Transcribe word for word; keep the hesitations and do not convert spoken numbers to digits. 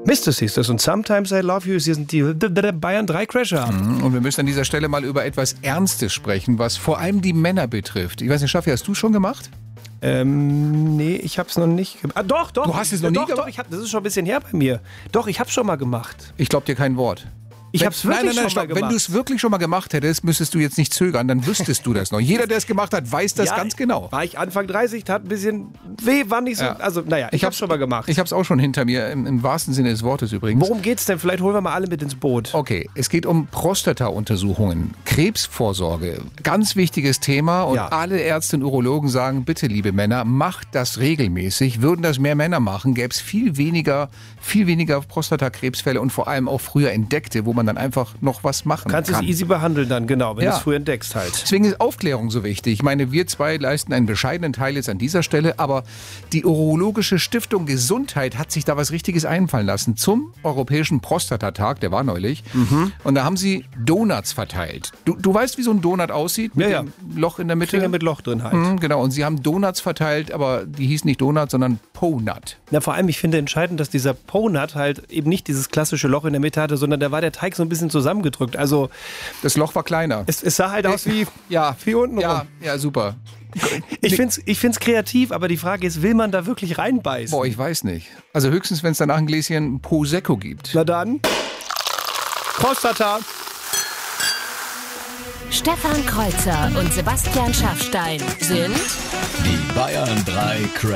Mystics, das und Sometimes I Love You, hier sind die Bayern drei Crasher. Und wir müssen an dieser Stelle mal über etwas Ernstes sprechen, was vor allem die Männer betrifft. Ich weiß nicht, Schaffi, hast du schon gemacht? Ähm, nee, ich hab's noch nicht gemacht. Ah, doch, doch. Du hast es noch doch, nie doch, gemacht? ich hab, das ist schon ein bisschen her bei mir. Doch, ich hab's schon mal gemacht. Ich glaub dir kein Wort. Ich Wenn- hab's wirklich nein, nein, nein, schon stopp. mal gemacht. Wenn du es wirklich schon mal gemacht hättest, müsstest du jetzt nicht zögern, dann wüsstest du das noch. Jeder, der es gemacht hat, weiß das Ja, ganz genau. War ich Anfang dreißig, tat ein bisschen weh, war nicht so. Ja. Also, naja, ich, hab's schon mal gemacht. Ich hab's auch schon hinter mir, im, im wahrsten Sinne des Wortes übrigens. Worum geht's denn? Vielleicht holen wir mal alle mit ins Boot. Okay, es geht um Prostata-Untersuchungen, Krebsvorsorge. Ganz wichtiges Thema und Ja. alle Ärzte und Urologen sagen, bitte liebe Männer, macht das regelmäßig. Würden das mehr Männer machen, gäbe es viel weniger, viel weniger Prostatakrebsfälle und vor allem auch früher entdeckte, wo man dann einfach noch was machen Kannst es kann. easy behandeln dann, genau, wenn Ja. du es früh entdeckst halt. Deswegen ist Aufklärung so wichtig. Ich meine, wir zwei leisten einen bescheidenen Teil jetzt an dieser Stelle, aber die Urologische Stiftung Gesundheit hat sich da was Richtiges einfallen lassen zum Europäischen Prostatatag, der war neulich. Und da haben sie Donuts verteilt. Du, du weißt, wie so ein Donut aussieht? Mit Ja, ja. dem Loch in der Mitte? Finger mit Loch drin halt. Mhm, genau, und sie haben Donuts verteilt, aber die hießen nicht Donut, sondern Po-Nut. Na, vor allem, ich finde entscheidend, dass dieser Po-Nut halt eben nicht dieses klassische Loch in der Mitte hatte, sondern da war der Teig so ein bisschen zusammengedrückt. Also Das Loch war kleiner. es, es sah halt aus wie, ja, wie unten ja, rum. ja, super. Ich finde es ich find's kreativ, aber die Frage ist, will man da wirklich reinbeißen? Boah, ich weiß nicht. Also höchstens, wenn es danach ein Gläschen Prosecco gibt. Na dann, Prostata. Stefan Kreuzer und Sebastian Schaffstein sind Die Bayern drei Crasher.